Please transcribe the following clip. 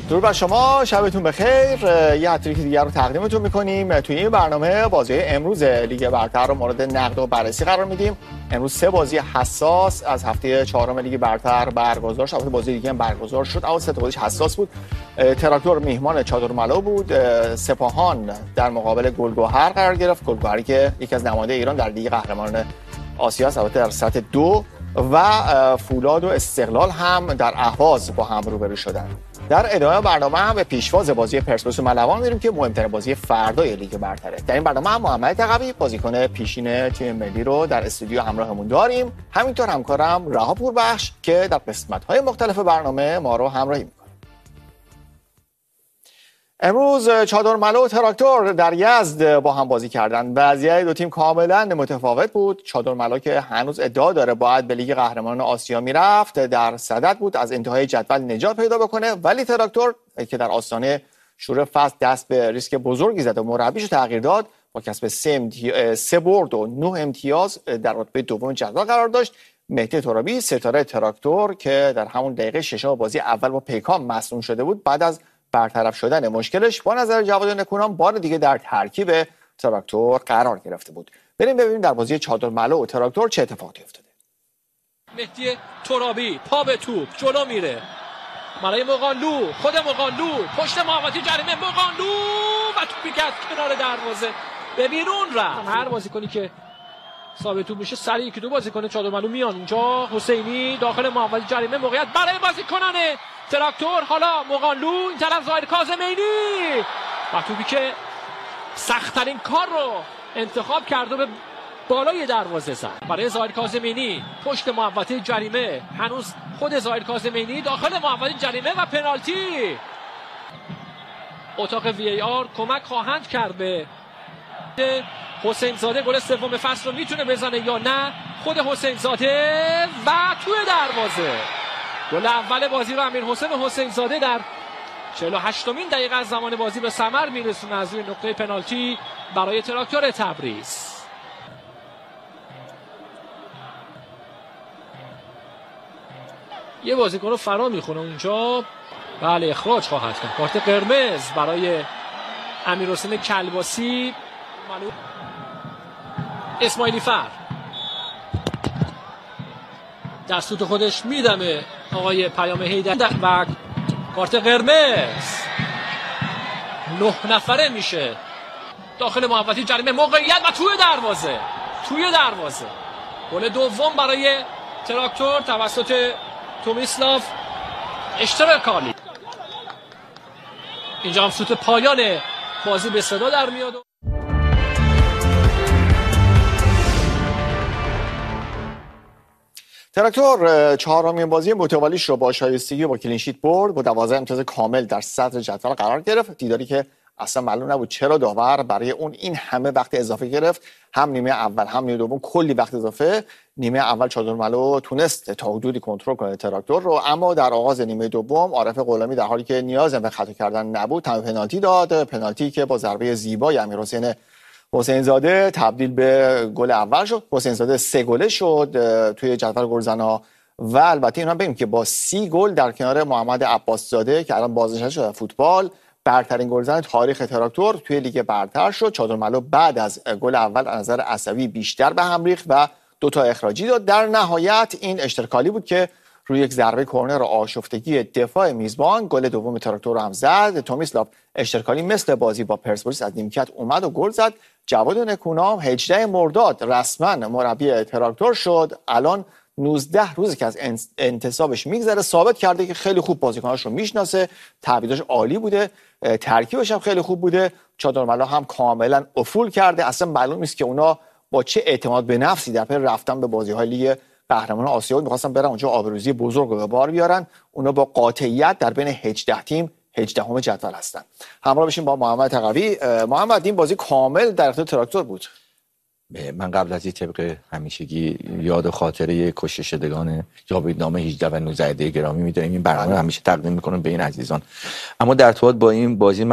درود بر شما، شبتون بخیر. یه هتریک دیگر رو تقدیمتون میکنیم. توی این برنامه بازی امروز لیگ برتر رو مورد نقد و بررسی قرار میدیم. امروز 3 بازی حساس از هفته 4 لیگ برتر برگزار شد. البته بازی دیگه هم برگزار شد، اما 3 تا بازیش حساس بود. تراکتور میهمان چادرملو بود. سپاهان در مقابل گلگهر قرار گرفت. گلگهری که یکی از نماینده ایران در لیگ قهرمانان آسیا است، البته در سطح 2، و فولاد و استقلال هم در اهواز با هم روبرو شدند. در ادامه برنامه هم به پیشواز بازی پرسپولیس و ملوان میریم که مهمترین بازی فردای لیگ برتره. در این برنامه هم محمد تقوی بازیکن پیشین تیم ملی رو در استودیو همراهمون داریم، همینطور همکارم رها پوربخش که در قسمت‌های مختلف برنامه ما رو همراهی می‌کنه. امروز چادرملو و تراکتور در یزد با هم بازی کردن. وضعیت دو تیم کاملا متفاوت بود. چادرملو که هنوز ادعا داره باید به لیگ قهرمانان آسیا میرفت، در صدد بود از انتهای جدول نجات پیدا بکنه، ولی تراکتور که در آستانه شروع فصل دست به ریسک بزرگی زد و مربیشو تغییر داد، با کسب 3 برد و 9 امتیاز در رتبه دوم جدول قرار داشت. مهدی ترابی ستاره تراکتور که در همون دقیقه 6 بازی اول با پیکان مصدوم شده بود، بعد از برطرف شدن مشکلش با نظر جواد نکونام بار دیگه در ترکیب تراکتور قرار گرفته بود. بریم ببینیم در بازی چادرملو و تراکتور چه اتفاقی افتاده. مهدی ترابی پا به توپ جلو میره برای مقانلو، خود مقانلو پشت محوطه جریمه، مقانلو و توپی که از کنار دروازه به بیرون رفت. هر بازیکنی که ثابت توپ میشه سریع یکی دو بازیکن چادرملو میان اونجا. حسینی داخل محوطه جریمه، موقعیت برای بازیکنان تراکتور، حالا مقانلو این طرف ظاهر کاظمینی و توپی که سخت‌ترین کار رو انتخاب کرده به بالای دروازه زد برای ظاهر کاظمینی پشت محوطه جریمه. هنوز خود ظاهر کاظمینی داخل محوطه جریمه و پنالتی. اتاق وی ای آر کمک خواهند کرد به حسین زاده. گل سوم فصل رو میتونه بزنه یا نه خود حسین زاده و توی دروازه. گل اول بازی رو امیرحسین حسین زاده در 48مین دقیقه از زمان بازی به ثمر میرسونه از روی نقطه پنالتی برای تراکتور تبریز. یه بازیکن رو فرا میخونه اونجا، بله اخراج خواهد کرد. کارت قرمز برای امیرحسین کلباسی. اسماعیلی فر در سوت خودش میدمه آقای پیام حیدر و کارت قرمز. 9 نفره میشه داخل محوطه جریمه، موقعیت و توی دروازه. گل دوم برای تراکتور توسط تومیسلاف اشتراکالی. اینجا هم سوت پایان بازی به صدا در میاد. تراکتور 4مین بازی متوالیش رو با شایستگی با کلینشیت برد، با 12 امتیاز کامل در صدر جدول قرار گرفت. دیداری که اصلا معلوم نبود چرا داور برای اون این همه وقت اضافه گرفت، هم نیمه اول هم نیمه دوم کلی وقت اضافه. نیمه اول چادرملو تونست تا حدودی کنترل کنه تراکتور رو، اما در آغاز نیمه دوم عارف غلامی در حالی که نیاز به خطا کردن نبود تمام پنالتی داد. پنالتی که با ضربه زیبای امیرحسین حسین زاده تبدیل به گل اول شد. حسین زاده 3 گله شد توی جدول گلزنا و البته اینا بگیم که با 30 گل در کنار محمد عباس زاده که الان بازنشسته شده فوتبال برترین گلزن تاریخ تراکتور توی لیگ برتر شد. چادرملو بعد از گل اول از نظر عصبی بیشتر به هم ریخت و 2 تا اخراجی داد. در نهایت این اشتراکالی بود که روی یک ضربه کرنر آشفتگی دفاع میزبان گل دوم تراکتور رو هم زد. تومیسلاف اشتراکالی مثل بازی با پرسپولیس از نیمکت اومد و گل زد. جواد نکونام 18 مرداد رسما مربی تراکتور شد. الان 19 روزی که از انتصابش میگذره، ثابت کرده که خیلی خوب بازیکناش رو میشناسه، تعویضاش عالی بوده، ترکیبش هم خیلی خوب بوده. چادرملو هم کاملا افول کرده. اصلا معلوم نیست که اونا با چه اعتماد به نفسی در پی رفتن به بازی‌های لیگ قهرمانان آسیا می‌خواستن برن اونجا آبروزی بزرگ رو به بار بیارن. اونا با قاطعیت در بین 18 تیم 18ام جدول هستن. همراه بشیم با محمد تقوی. محمد، این بازی کامل در اختیار تراکتور بود. من قبل از این طبق همیشگی یاد و خاطره کشته شدگان جاویدنامه 18 و 19 گرامی می‌داریم. این برنامه همیشه تقدیم می‌کنم به این عزیزان. اما در ارتباط با این بازی